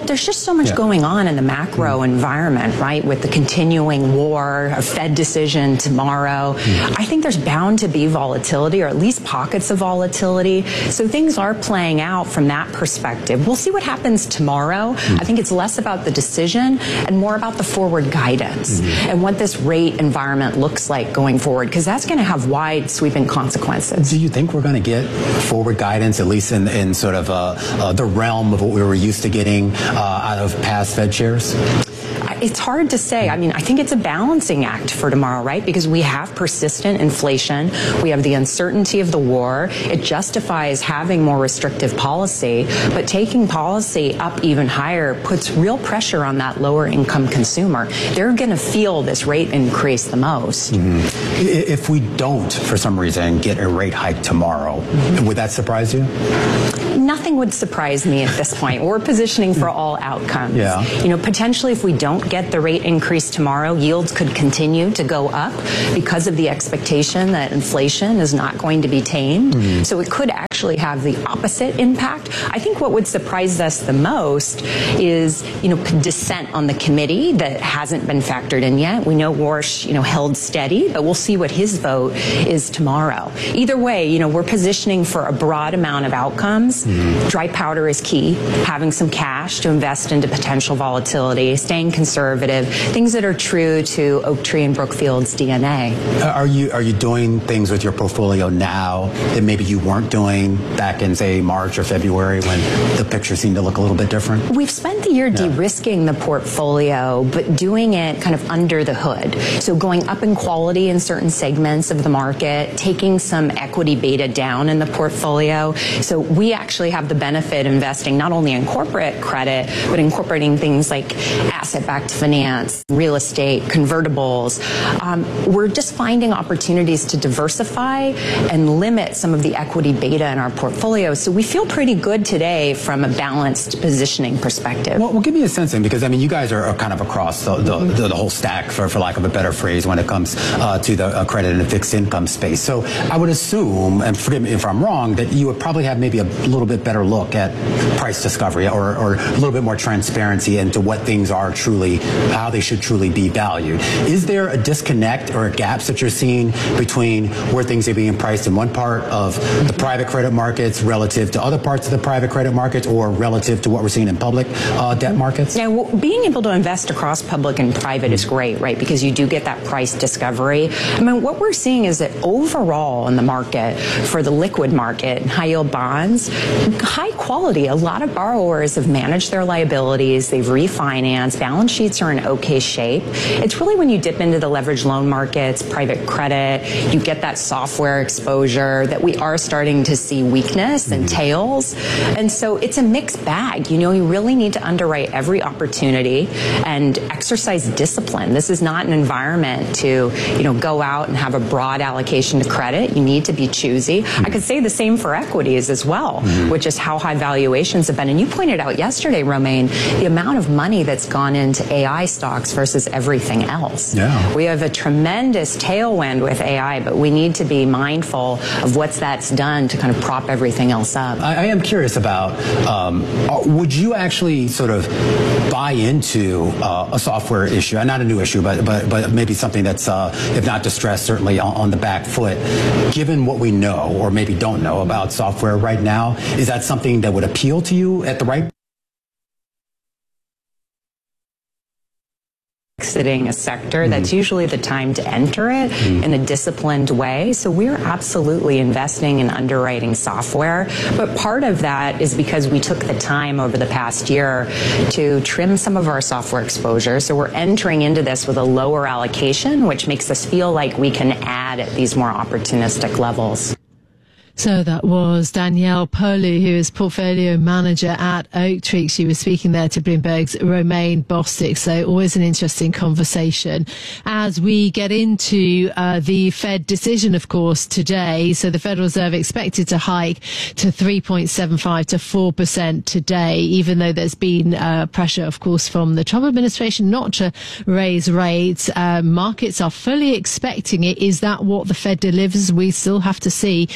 there's just so much Yeah. going on in the macro environment, right? With the continuing war, a Fed decision tomorrow. I think there's bound to be volatility, or at least pockets of volatility. So things are playing out from that perspective. We'll see what happens tomorrow. I think it's less about the decision and more about the forward guidance and what this rate environment looks like going forward, because that's going to have wide sweeping consequences. Do you think we're going to get forward guidance, at least in, in sort of uh, uh, the realm of what we were used to getting uh, out of past Fed chairs? It's hard to say. I mean, I think it's a balancing act for tomorrow, right? Because we have persistent inflation. We have the uncertainty of the war. It justifies having more restrictive policy, but taking policy up even higher puts real pressure on that lower income consumer. They're going to feel this rate increase the most. Mm-hmm. If we don't, for some reason, get a rate hike tomorrow, mm-hmm. would that surprise you? Nothing would surprise me at this point. We're positioning for all outcomes. Yeah. You know, potentially if we don't get the rate increase tomorrow, yields could continue to go up because of the expectation that inflation is not going to be tamed. Mm-hmm. So it could actually have the opposite impact. I think what would surprise us the most is, you know, dissent on the committee that hasn't been factored in yet. We know Warsh, you know, held steady, but we'll see what his vote is tomorrow. Either way, you know, we're positioning for a broad amount of outcomes. Mm-hmm. Dry powder is key. Having some cash to invest into potential volatility, staying conservative, things that are true to Oaktree and Brookfield's D N A. Are you are you doing things with your portfolio now that maybe you weren't doing back in, say, March or February when the picture seemed to look a little bit different? We've spent the year yeah. de-risking the portfolio, but doing it kind of under the hood. So going up in quality in certain segments of the market, taking some equity beta down in the portfolio. So we actually have the benefit of investing not only in corporate credit, but incorporating things like asset-backed finance, real estate, convertibles. Um, we're just finding opportunities to diversify and limit some of the equity beta in our portfolio. So we feel pretty good today from a balanced positioning perspective. Well, well give me a sense then, because I mean, you guys are, are kind of across the, the, mm-hmm. the, the whole stack, for, for lack of a better phrase, when it comes uh, to the uh, credit and fixed income space. So I would assume, and forgive me if I'm wrong, that you would probably have maybe a little bit better look at price discovery, or, or a little bit more transparency into what things are truly, how they should truly be valued. Is there a disconnect or gaps that you're seeing between where things are being priced in one part of the private credit markets relative to other parts of the private credit markets, or relative to what we're seeing in public uh, debt markets? Now, well, being able to invest across public and private is great, right? Because you do get that price discovery. I mean, what we're seeing is that overall in the market, for the liquid market, high yield bonds, high quality. A lot of borrowers have managed their liabilities. They've refinanced. Balance sheets are in okay shape. It's really when you dip into the leveraged loan markets, private credit, you get that software exposure that we are starting to see weakness and tails. And so it's a mixed bag. You know, you really need to underwrite every opportunity and exercise discipline. This is not an environment to, you know, go out and have a broad allocation to credit. You need to be choosy. Mm-hmm. I could say the same for equities as well, mm-hmm. which is how high valuations have been. And you pointed out yesterday, Romaine, the amount of money that's gone into A I stocks versus everything else. Yeah. We have a tremendous tailwind with A I, but we need to be mindful of what that's done to kind of prop everything else up. I, I am curious about, um, would you actually sort of buy into uh, a software issue, not a new issue, but but, but maybe something that's, uh, if not distressed, certainly on, on the back foot, given what we know or maybe don't know about software right now? Is that something that would appeal to you at the right exiting a sector, that's usually the time to enter it mm. in a disciplined way. So we're absolutely investing in underwriting software. But part of that is because we took the time over the past year to trim some of our software exposure. So we're entering into this with a lower allocation, which makes us feel like we can add at these more opportunistic levels. So that was Danielle Polu, who is portfolio manager at Oaktree. She was speaking there to Bloomberg's Romaine Bostick. So always an interesting conversation as we get into uh, the Fed decision, of course, today. So the Federal Reserve expected to hike to three point seven five to four percent today, even though there's been uh, pressure, of course, from the Trump administration not to raise rates. Uh, markets are fully expecting it. Is that what the Fed delivers? We still have to see. Coming up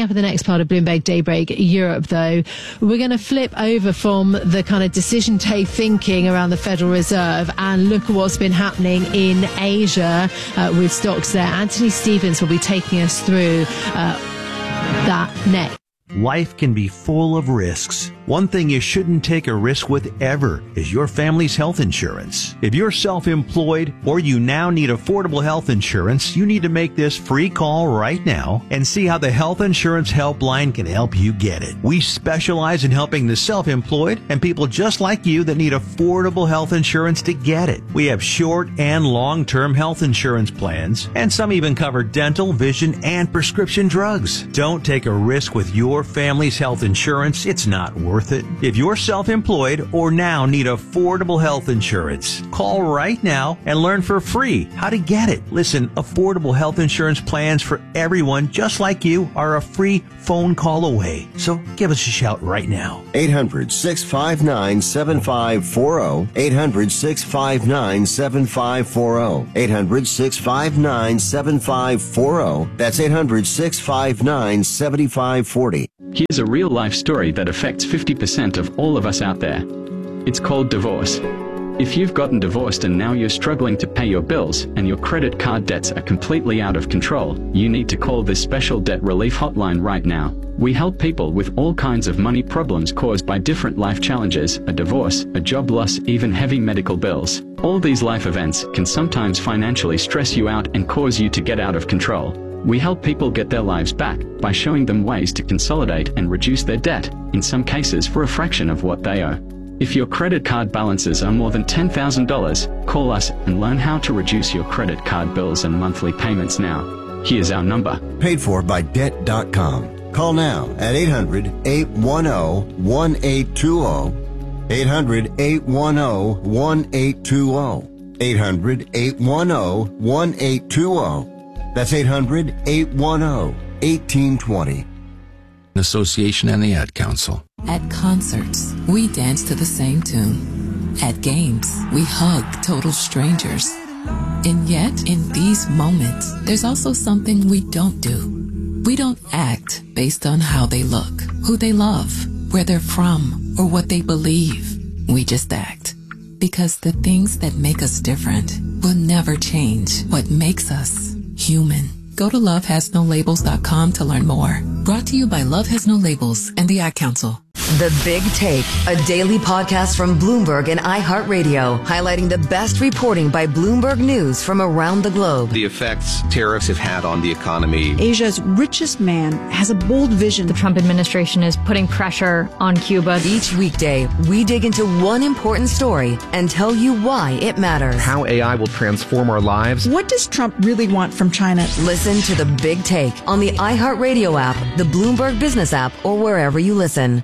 up in the next part of Bloomberg Daybreak Europe, though, we're going to flip over from the kind of decision day thinking around the Federal Reserve and look at what's been happening in Asia uh, with stocks there. Anthony Stevens will be taking us through uh, that next. Life can be full of risks. One thing you shouldn't take a risk with ever is your family's health insurance. If you're self-employed or you now need affordable health insurance, you need to make this free call right now and see how the Health Insurance Helpline can help you get it. We specialize in helping the self-employed and people just like you that need affordable health insurance to get it. We have short and long-term health insurance plans, and some even cover dental, vision, and prescription drugs. Don't take a risk with your family's health insurance. It's not worth it. If you're self-employed or now need affordable health insurance, call right now and learn for free how to get it. Listen, affordable health insurance plans for everyone just like you are a free phone call away. So give us a shout right now. eight hundred, six five nine, seven five four zero. eight hundred, six five nine, seven five four zero. eight hundred, six five nine, seven five four zero. That's eight hundred, six five nine, seven five four zero. Here's a real-life story that affects fifty percent of all of us out there. It's called divorce. If you've gotten divorced and now you're struggling to pay your bills and your credit card debts are completely out of control, you need to call this special debt relief hotline right now. We help people with all kinds of money problems caused by different life challenges, a divorce, a job loss, even heavy medical bills. All these life events can sometimes financially stress you out and cause you to get out of control. We help people get their lives back by showing them ways to consolidate and reduce their debt, in some cases for a fraction of what they owe. If your credit card balances are more than ten thousand dollars, call us and learn how to reduce your credit card bills and monthly payments now. Here's our number. Paid for by debt dot com. Call now at eight hundred, eight one zero, one eight two zero. eight hundred, eight one zero, one eight two zero. eight hundred, eight one zero, one eight two zero. That's eight hundred, eight one zero, one eight two zero. Association and the Ad Council. At concerts, we dance to the same tune. At games, we hug total strangers. And yet, in these moments, there's also something we don't do. We don't act based on how they look, who they love, where they're from, or what they believe. We just act. Because the things that make us different will never change what makes us human. Go to love has no labels dot com to learn more. Brought to you by Love Has No Labels and the Ad Council. The Big Take, a daily podcast from Bloomberg and iHeartRadio, highlighting the best reporting by Bloomberg News from around the globe. The effects tariffs have had on the economy. Asia's richest man has a bold vision. The Trump administration is putting pressure on Cuba. Each weekday, we dig into one important story and tell you why it matters. How A I will transform our lives. What does Trump really want from China? Listen to The Big Take on the iHeartRadio app, the Bloomberg Business app, or wherever you listen.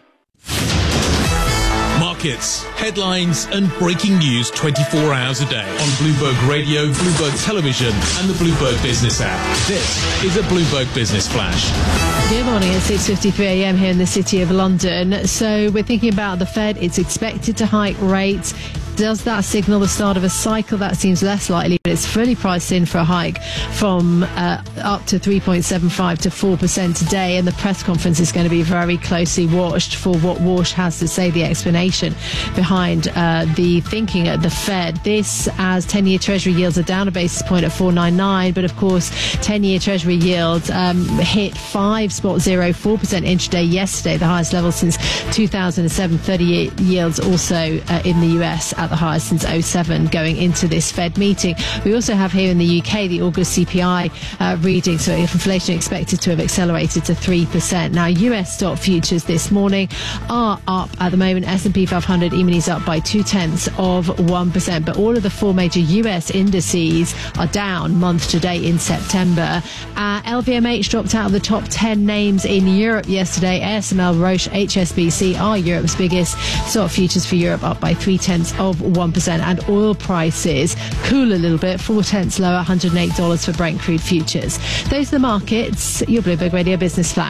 Markets, headlines, and breaking news twenty-four hours a day on Bloomberg Radio, Bloomberg Television, and the Bloomberg Business app. This is a Bloomberg Business Flash. Good morning at six fifty-three a.m. here in the City of London. So we're thinking about the Fed. It's expected to hike rates. Does that signal the start of a cycle? That seems less likely, but it's fully priced in for a hike from uh, up to three point seven five to four percent today. And the press conference is going to be very closely watched for what Walsh has to say, the explanation behind uh, the thinking at the Fed. This as ten-year Treasury yields are down a basis point at four ninety-nine, but of course ten-year Treasury yields um, hit five point zero four percent intraday yesterday, the highest level since two thousand seven. thirty-year yields also uh, in the U S at the highest since oh seven going into this Fed meeting. We also have here in the U K the August C P I uh, reading, so inflation expected to have accelerated to three percent. Now U S stock futures this morning are up at the moment. S and P five hundred E-minis up by two tenths of one percent, but all of the four major U S indices are down month to date in September. Uh, L V M H dropped out of the top ten names in Europe yesterday. A S M L, Roche, H S B C are Europe's biggest. Stock futures for Europe up by three tenths of one percent, and oil prices cool a little bit, four tenths lower, one hundred eight dollars for Brent crude futures. Those are the markets. Your Bloomberg Radio Business Flash.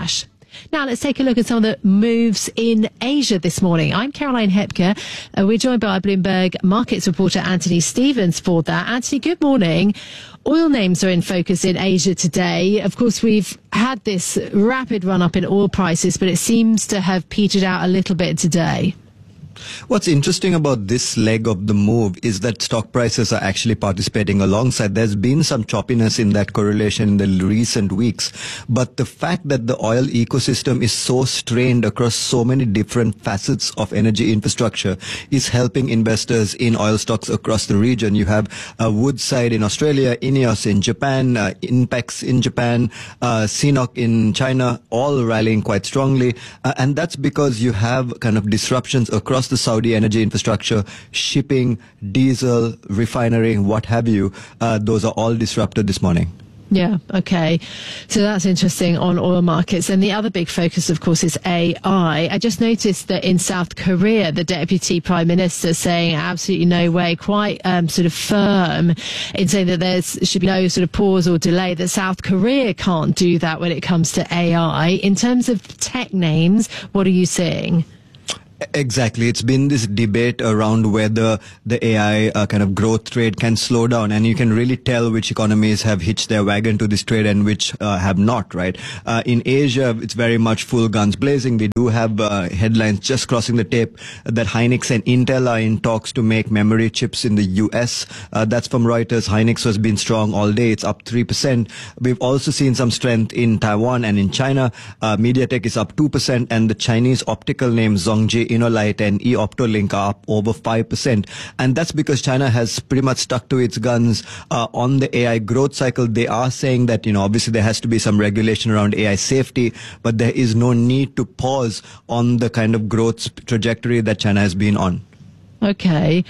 Now let's take a look at some of the moves in Asia this morning. I'm Caroline Hepker. Uh, we're joined by Bloomberg markets reporter Anthony Stevens for that. Anthony, good morning. Oil names are in focus in Asia today. Of course, we've had this rapid run up in oil prices, but it seems to have petered out a little bit today. What's interesting about this leg of the move is that stock prices are actually participating alongside. There's been some choppiness in that correlation in the recent weeks. But the fact that the oil ecosystem is so strained across so many different facets of energy infrastructure is helping investors in oil stocks across the region. You have uh, Woodside in Australia, INEOS in Japan, uh, INPEX in Japan, uh, CNOOC in China, all rallying quite strongly. Uh, and that's because you have kind of disruptions across the Saudi energy infrastructure, shipping, diesel, refinery, what have you. Uh, those are all disrupted this morning. Yeah, okay. So that's interesting on oil markets. And the other big focus, of course, is A I. I just noticed that in South Korea, the deputy prime minister saying absolutely no way, quite um, sort of firm in saying that there should be no sort of pause or delay, that South Korea can't do that when it comes to A I. In terms of tech names, what are you seeing? Exactly. It's been this debate around whether the A I uh, kind of growth trade can slow down, and you can really tell which economies have hitched their wagon to this trade and which uh, have not, right? Uh, in Asia, it's very much full guns blazing. We do have uh, headlines just crossing the tape that Hynix and Intel are in talks to make memory chips in the U S. Uh, that's from Reuters. Hynix has been strong all day. It's up three percent. We've also seen some strength in Taiwan and in China. Uh, MediaTek is up two percent, and the Chinese optical names Zhongji, InnoLight and eOptolink are up over five percent. And that's because China has pretty much stuck to its guns uh, on the A I growth cycle. They are saying that, you know, obviously there has to be some regulation around A I safety, but there is no need to pause on the kind of growth trajectory that China has been on. Okay.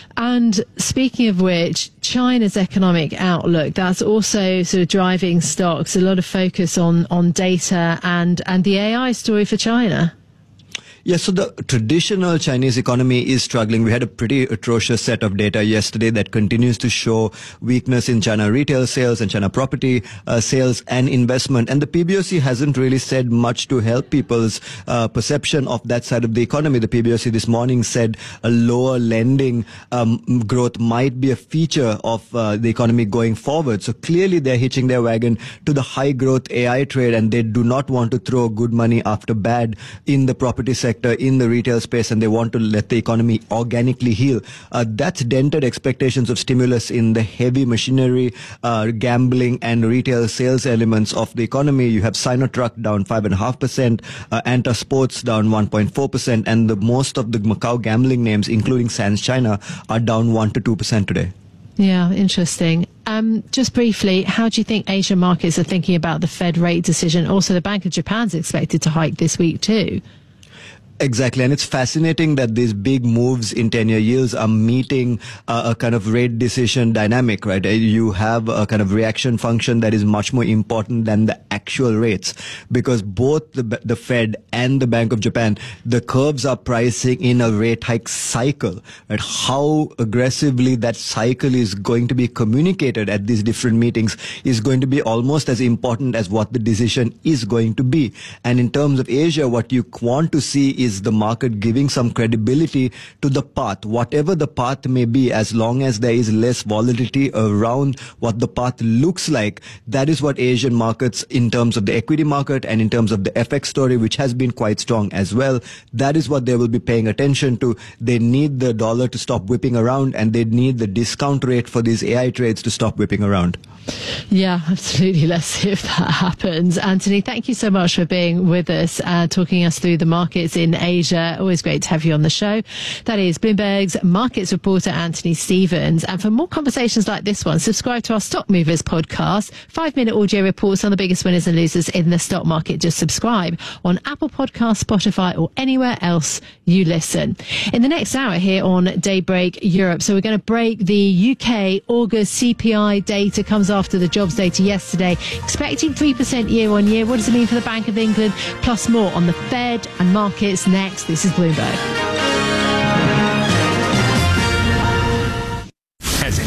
And speaking of which, China's economic outlook, that's also sort of driving stocks, a lot of focus on, on data and, and the A I story for China. Yeah, so the traditional Chinese economy is struggling. We had a pretty atrocious set of data yesterday that continues to show weakness in China retail sales and China property uh, sales and investment. And the P B O C hasn't really said much to help people's uh, perception of that side of the economy. The P B O C this morning said a lower lending um, growth might be a feature of uh, the economy going forward. So clearly they're hitching their wagon to the high growth A I trade, and they do not want to throw good money after bad in the property sector, in the retail space, and they want to let the economy organically heal. Uh, that's dented expectations of stimulus in the heavy machinery, uh, gambling and retail sales elements of the economy. You have Sinotruck down five point five percent, uh, Anta Sports down one point four percent, and the most of the Macau gambling names, including Sands China, are down one to two percent today. Yeah, interesting. Um, just briefly, how do you think Asian markets are thinking about the Fed rate decision? Also, the Bank of Japan's expected to hike this week too. Exactly. And it's fascinating that these big moves in ten-year yields are meeting uh, a kind of rate decision dynamic, right? You have a kind of reaction function that is much more important than the actual rates, because both the, the Fed and the Bank of Japan, the curves are pricing in a rate hike cycle, right? How aggressively that cycle is going to be communicated at these different meetings is going to be almost as important as what the decision is going to be. And in terms of Asia, what you want to see is is the market giving some credibility to the path, whatever the path may be, as long as there is less volatility around what the path looks like. That is what Asian markets, in terms of the equity market and in terms of the F X story, which has been quite strong as well, that is what they will be paying attention to. They need the dollar to stop whipping around, and they need the discount rate for these A I trades to stop whipping around. Yeah, absolutely. Let's see if that happens. Anthony, thank you so much for being with us, uh, talking us through the markets in Asia. Always great to have you on the show. That is Bloomberg's markets reporter, Anthony Stevens. And for more conversations like this one, subscribe to our Stock Movers podcast, five minute audio reports on the biggest winners and losers in the stock market. Just subscribe on Apple Podcasts, Spotify, or anywhere else you listen. In the next hour here on Daybreak Europe, so we're going to break the U K August C P I data. Comes after the jobs data yesterday, expecting three percent year on year. What does it mean for the Bank of England? Plus more on the Fed and markets next. This is Bloomberg. As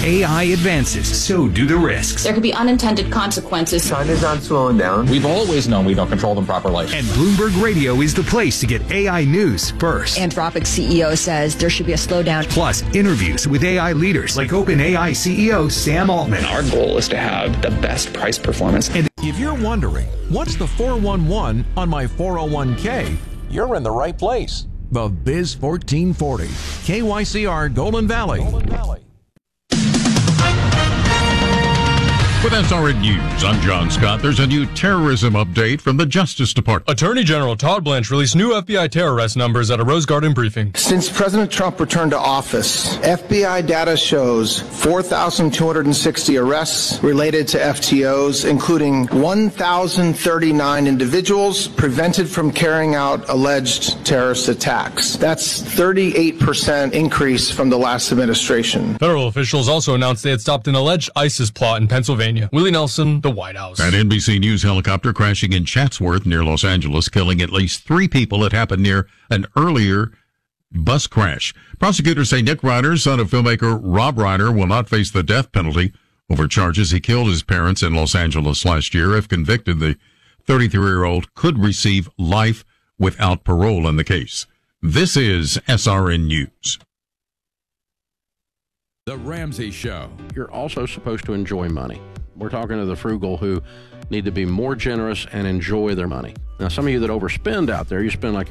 A I advances, so do the risks. There could be unintended consequences. China's not slowing down. We've always known we don't control them properly. And Bloomberg Radio is the place to get A I news first. Anthropic C E O says there should be a slowdown. Plus, interviews with A I leaders like OpenAI C E O Sam Altman. Our goal is to have the best price performance. And if you're wondering, what's the four one one on my four oh one k? You're in the right place. The Biz fourteen forty. K Y C R Golden Valley. Golden Valley. With S R N News, I'm John Scott. There's a new terrorism update from the Justice Department. Attorney General Todd Blanche released new F B I terror arrest numbers at a Rose Garden briefing. Since President Trump returned to office, F B I data shows four thousand two hundred sixty arrests related to F T Os, including one thousand thirty-nine individuals prevented from carrying out alleged terrorist attacks. That's thirty-eight percent increase from the last administration. Federal officials also announced they had stopped an alleged ISIS plot in Pennsylvania. Willie Nelson, the White House. An N B C News helicopter crashing in Chatsworth near Los Angeles, killing at least three people. It happened near an earlier bus crash. Prosecutors say Nick Ryder, son of filmmaker Rob Ryder, will not face the death penalty over charges he killed his parents in Los Angeles last year. If convicted, the thirty-three-year-old could receive life without parole in the case. This is S R N News. The Ramsey Show. You're also supposed to enjoy money. We're talking to the frugal who need to be more generous and enjoy their money. Now, some of you that overspend out there, you spend like